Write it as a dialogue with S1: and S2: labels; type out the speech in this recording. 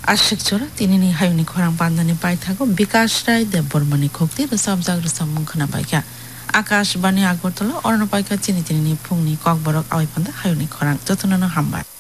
S1: আশিক চোরা তিনি হাইনি খরাং পান্দানি পাই থাকো বিকাশ রায় দেববর্মনি খক্তি রসাব জাগ রসাব মুখনা পাইকা আকাশবাণী আগরতলা অরণপাইকা চিনি ফুংনি ককবরক আওয়াইপান্দা হাইনি খরাং যতনানো হামবায়